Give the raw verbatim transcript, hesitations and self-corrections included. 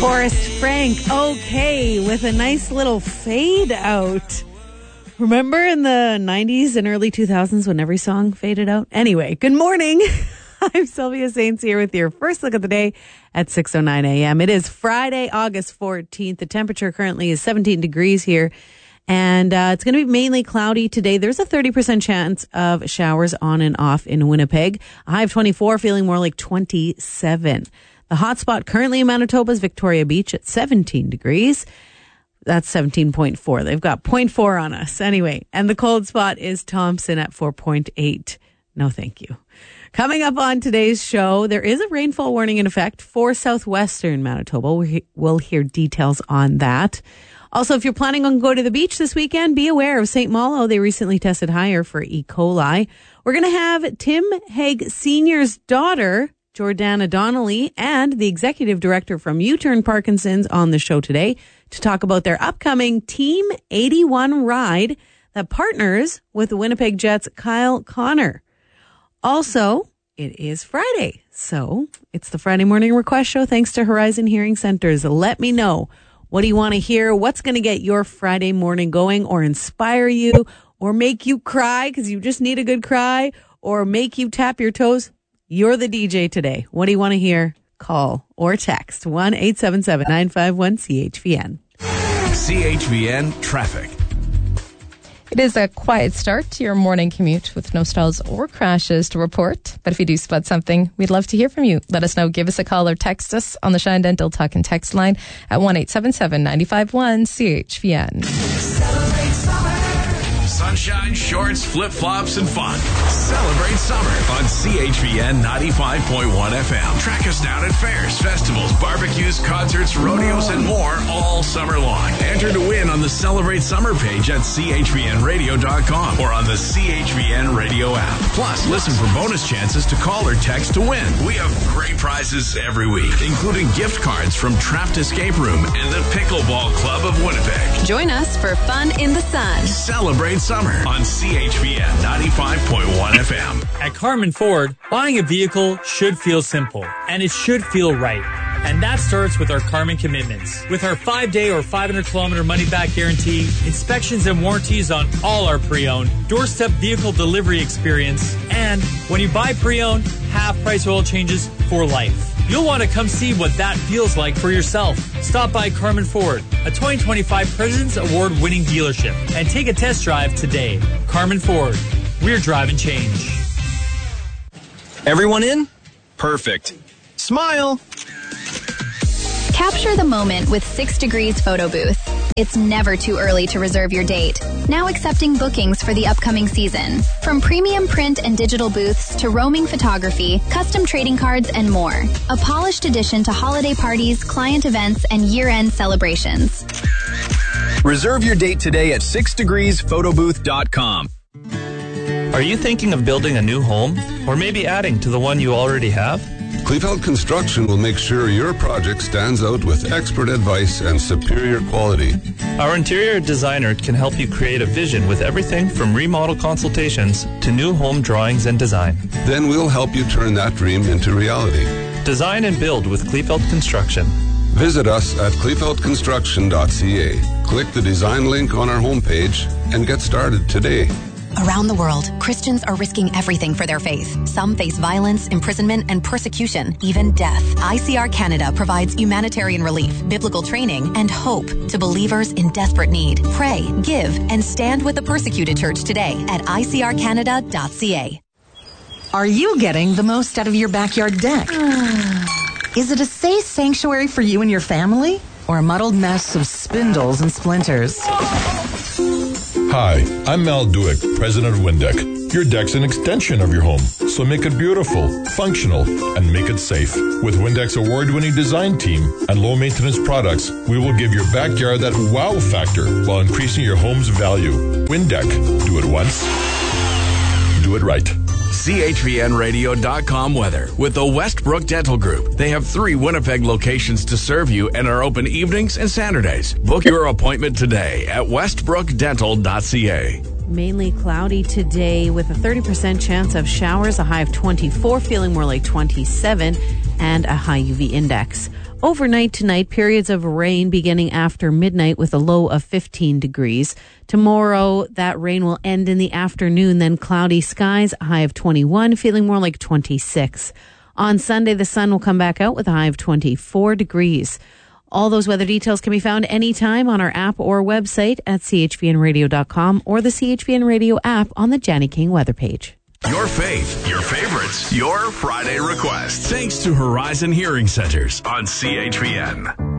Forrest Frank, okay, with a nice little fade out. Remember in the nineties and early two thousands when every song faded out? Anyway, good morning. I'm Sylvia Saints here with your first look of the day at six oh nine a.m. It is Friday, August fourteenth. The temperature currently is seventeen degrees here. And uh, it's going to be mainly cloudy today. There's a thirty percent chance of showers on and off in Winnipeg. A high of twenty-four, feeling more like twenty-seven. The hot spot currently in Manitoba is Victoria Beach at seventeen degrees. That's seventeen point four. They've got zero point four on us. Anyway, and the cold spot is Thompson at four point eight. No, thank you. Coming up on today's show, there is a rainfall warning in effect for southwestern Manitoba. We'll hear details on that. Also, if you're planning on going to the beach this weekend, be aware of Saint Malo. They recently tested higher for E. coli. We're going to have Tim Haig Senior's daughter, Jordana Donnelly, and the executive director from U-Turn Parkinson's on the show today to talk about their upcoming Team eighty-one ride that partners with the Winnipeg Jets' Kyle Connor. Also, it is Friday, so it's the Friday Morning Request Show thanks to Horizon Hearing Centers. Let me know. What do you want to hear? What's going to get your Friday morning going or inspire you or make you cry because you just need a good cry or make you tap your toes? You're the D J today. What do you want to hear? Call or text one eight seven seven, nine five one, C H V N. C H V N Traffic. It is a quiet start to your morning commute with no stalls or crashes to report. But if you do spot something, we'd love to hear from you. Let us know. Give us a call or text us on the Shine Dental Talk and Text line at one eight seven seven, nine five one, C H V N. Celebrate summer. Sunshine, shorts, flip-flops, and fun. Celebrate summer on C H V N ninety-five point one F M. Track us down at fairs, festivals, barbecues, concerts, rodeos, and more all summer long. Enter to win on the Celebrate Summer page at C H V N radio dot com or on the C H V N radio app. Plus, listen for bonus chances to call or text to win. We have great prizes every week, including gift cards from Trapped Escape Room and the Pickleball Club of Winnipeg. Join us for fun in the sun. Celebrate summer on C H V N ninety-five point one F M. At Carmen Ford, buying a vehicle should feel simple, and it should feel right. And that starts with our Carmen commitments. With our five-day or five hundred kilometer money-back guarantee, inspections and warranties on all our pre-owned, doorstep vehicle delivery experience, and when you buy pre-owned, half-price oil changes for life. You'll want to come see what that feels like for yourself. Stop by Carmen Ford, a twenty twenty-five President's Award-winning dealership, and take a test drive today. Carmen Ford, we're driving change. Everyone in? Perfect. Smile. Capture the moment with Six Degrees Photo Booth. It's never too early to reserve your date. Now accepting bookings for the upcoming season. From premium print and digital booths to roaming photography, custom trading cards, and more. A polished addition to holiday parties, client events, and year-end celebrations. Reserve your date today at six degrees photo booth dot com. Are you thinking of building a new home? Or maybe adding to the one you already have? Kleefeld Construction will make sure your project stands out with expert advice and superior quality. Our interior designer can help you create a vision with everything from remodel consultations to new home drawings and design. Then we'll help you turn that dream into reality. Design and build with Kleefeld Construction. Visit us at kleefeld construction dot c a. Click the design link on our homepage and get started today. Around the world, Christians are risking everything for their faith. Some face violence, imprisonment, and persecution, even death. I C R Canada provides humanitarian relief, biblical training, and hope to believers in desperate need. Pray, give, and stand with the persecuted church today at I C R canada dot c a. Are you getting the most out of your backyard deck? Is it a safe sanctuary for you and your family? Or a muddled mess of spindles and splinters? Hi, I'm Mal Duick, president of Windeck. Your deck's an extension of your home, so make it beautiful, functional, and make it safe. With Windeck's award-winning design team and low-maintenance products, we will give your backyard that wow factor while increasing your home's value. Windeck. Do it once. Do it right. C H V N radio dot com weather with the Westbrook Dental Group. They have three Winnipeg locations to serve you and are open evenings and Saturdays. Book your appointment today at westbrook dental dot c a. Mainly cloudy today with a thirty percent chance of showers, a high of twenty-four, feeling more like twenty-seven. and a high U V index. Overnight tonight, periods of rain beginning after midnight with a low of fifteen degrees. Tomorrow, that rain will end in the afternoon, then cloudy skies, a high of twenty-one, feeling more like twenty-six. On Sunday, the sun will come back out with a high of twenty-four degrees. All those weather details can be found anytime on our app or website at c h v n radio dot com or the C H V N Radio app on the Janny King weather page. Your faith, your favorites, your Friday requests. Thanks to Horizon Hearing Centers on C H V N.